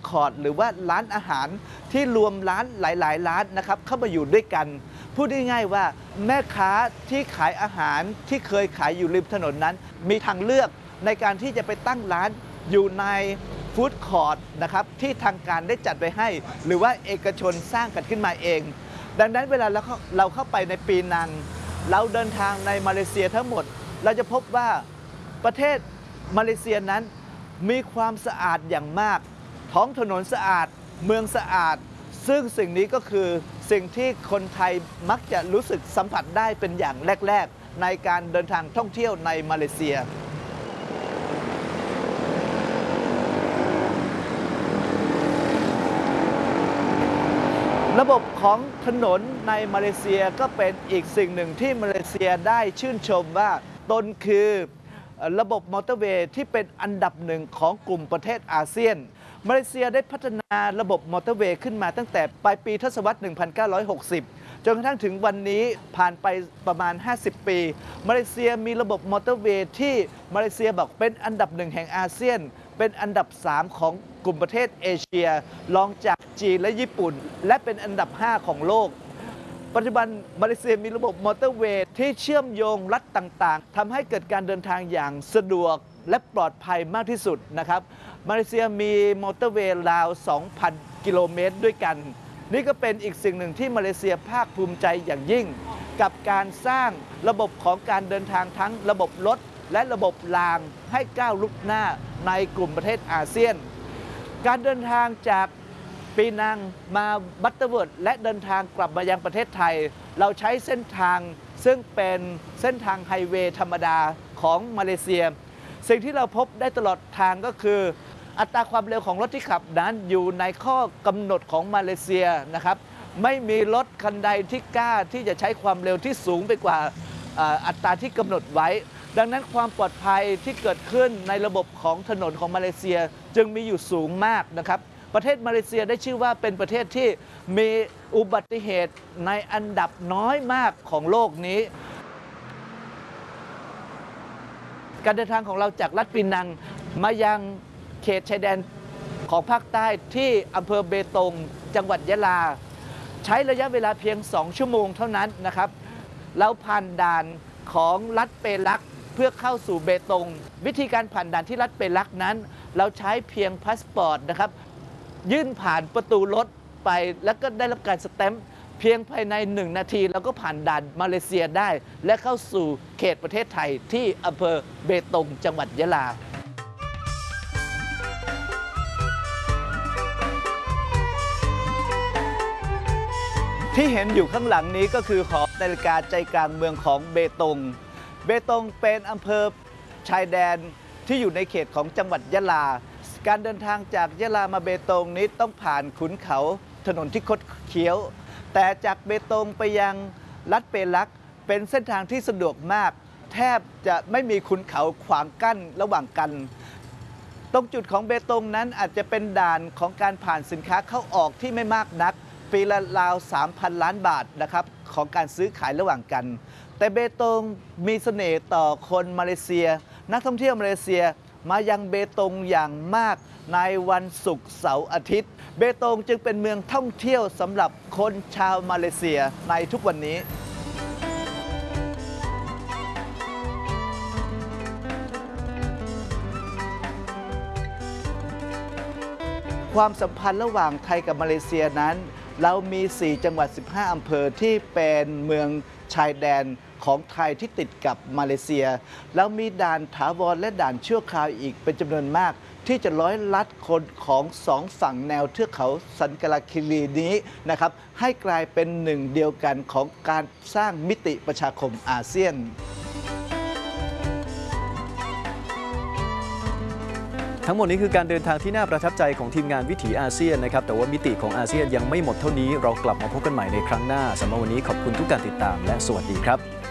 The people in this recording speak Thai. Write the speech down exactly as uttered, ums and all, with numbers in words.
คอร์ทหรือว่าร้านอาหารที่รวมร้านหลายๆร้านนะครับเข้ามาอยู่ด้วยกันพูดง่ายๆว่าแม่ค้าที่ขายอาหารที่เคยขายอยู่ริมถนนนั้นมีทางเลือกในการที่จะไปตั้งร้านอยู่ในฟู้ดคอร์ทนะครับที่ทางการได้จัดไว้ให้หรือว่าเอกชนสร้างกันขึ้นมาเองดังนั้นเวลาเราเข้าเราเข้าไปในปีนังเราเดินทางในมาเลเซียทั้งหมดเราจะพบว่าประเทศมาเลเซียนั้นมีความสะอาดอย่างมากท้องถนนสะอาดเมืองสะอาดซึ่งสิ่งนี้ก็คือสิ่งที่คนไทยมักจะรู้สึกสัมผัสได้เป็นอย่างแรกๆในการเดินทางท่องเที่ยวในมาเลเซียระบบของถนนในมาเลเซียก็เป็นอีกสิ่งหนึ่งที่มาเลเซียได้ชื่นชมว่าตนคือระบบมอเตอร์เวย์ที่เป็นอันดับหนึ่งของกลุ่มประเทศอาเซียนมาเลเซียได้พัฒนาระบบมอเตอร์เวย์ขึ้นมาตั้งแต่ปลายปีทศวรรษ หนึ่งพันเก้าร้อยหกสิบ จนกระทั่งถึงวันนี้ผ่านไปประมาณ ห้าสิบ ปีมาเลเซียมีระบบมอเตอร์เวย์ที่มาเลเซียบอกเป็นอันดับหนึ่งแห่งอาเซียนเป็นอันดับสามของกลุ่มประเทศเอเชียรองจากจีนและญี่ปุ่นและเป็นอันดับห้าของโลกปัจจุบันมาเลเซียมีระบบมอเตอร์เวย์ที่เชื่อมโยงรัฐต่างๆทำให้เกิดการเดินทางอย่างสะดวกและปลอดภัยมากที่สุดนะครับมาเลเซียมีมอเตอร์เวย์ราว สองพัน กิโลเมตรด้วยกันนี่ก็เป็นอีกสิ่งหนึ่งที่มาเลเซียภาคภูมิใจอย่างยิ่งกับการสร้างระบบของการเดินทางทั้งระบบรถและระบบรางให้ก้าวลุกหน้าในกลุ่มประเทศอาเซียนการเดินทางจากปีนังมาบัตเตอร์เวิร์ดและเดินทางกลับมายังประเทศไทยเราใช้เส้นทางซึ่งเป็นเส้นทางไฮเวย์ธรรมดาของมาเลเซียสิ่งที่เราพบได้ตลอดทางก็คืออัตราความเร็วของรถที่ขับนั้นอยู่ในข้อกำหนดของมาเลเซียนะครับไม่มีรถคันใดที่กล้าที่จะใช้ความเร็วที่สูงไปกว่าอัตราที่กำหนดไว้ดังนั้นความปลอดภัยที่เกิดขึ้นในระบบของถนนของมาเลเซียจึงมีอยู่สูงมากนะครับประเทศมาเลเซียได้ชื่อว่าเป็นประเทศที่มีอุบัติเหตุในอันดับน้อยมากของโลกนี้การเดินทางของเราจากรัฐปีนังมายังเขตชายแดนของภาคใต้ที่อำเภอเบตงจังหวัดยะลาใช้ระยะเวลาเพียงสองชั่วโมงเท่านั้นนะครับเราผ่านด่านของรัฐเปลักเพื่อเข้าสู่เบตงวิธีการผ่านด่านที่รัฐเปลักนั้นเราใช้เพียงพาสปอร์ตนะครับยื่นผ่านประตูรถไปแล้วก็ได้รับการสแตมป์เพียงภายในหนึ่งนาทีเราก็ผ่านด่านมาเลเซียได้และเข้าสู่เขตประเทศไทยที่อำเภอเบตงจังหวัดยะลาที่เห็นอยู่ข้างหลังนี้ก็คือหอนาฬิกาใจกลางเมืองของเบตงเบตงเป็นอำเภอชายแดนที่อยู่ในเขตของจังหวัดยะลาการเดินทางจากยะลามาเบตงนี้ต้องผ่านขุนเขาถนนที่คดเคี้ยวแต่จากเบตงไปยังรัฐเปลักเป็นเส้นทางที่สะดวกมากแทบจะไม่มีขุนเขาขวางกั้นระหว่างกันตรงจุดของเบตงนั้นอาจจะเป็นด่านของการผ่านสินค้าเข้าออกที่ไม่มากนักปีละราว สามพัน ล้านบาทนะครับของการซื้อขายระหว่างกันแต่เบตงมีเสน่ห์ต่อคนมาเลเซียนักท่องเที่ยวมาเลเซียมายังเบตงอย่างมากในวันศุกร์เสาร์อาทิตย์เบตงจึงเป็นเมืองท่องเที่ยวสำหรับคนชาวมาเลเซียในทุกวันนี้ความสัมพันธ์ระหว่างไทยกับมาเลเซียนั้นเรามี สี่ จังหวัด สิบห้า อำเภอที่เป็นเมืองชายแดนของไทยที่ติดกับมาเลเซียแล้วมีด่านถาวรและด่านชั่วคราวอีกเป็นจำนวนมากที่จะร้อยลัดคนของสองฝั่งแนวเทือกเขาสันกลาคิรีนี้นะครับให้กลายเป็นหนึ่งเดียวกันของการสร้างมิติประชาคมอาเซียนทั้งหมดนี้คือการเดินทางที่น่าประทับใจของทีมงานวิถีอาเซียนนะครับแต่ว่ามิติของอาเซียนยังไม่หมดเท่านี้เรากลับมาพบกันใหม่ในครั้งหน้าสำหรับวันนี้ขอบคุณทุกการติดตามและสวัสดีครับ